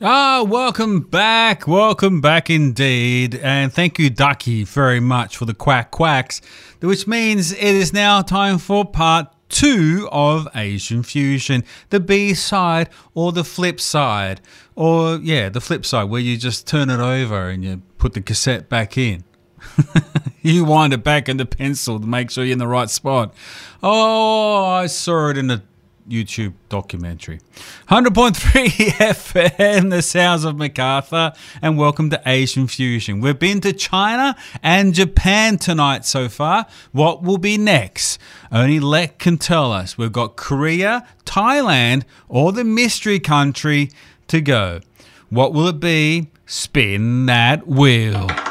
Welcome back indeed. And thank you, Ducky, very much for the quacks, which means it is now time for part 2 of Asian Fusion, the B side or the flip side. The flip side where you just turn it over and you put the cassette back in. You wind it back in the pencil to make sure you're in the right spot. Oh, I saw it in the YouTube documentary. 100.3 FM, the sounds of MacArthur, and welcome to Asian Fusion. We've been to China and Japan tonight so far. What will be next? Only Lek can tell us. We've got Korea, Thailand, or the mystery country to go. What will it be? Spin that wheel.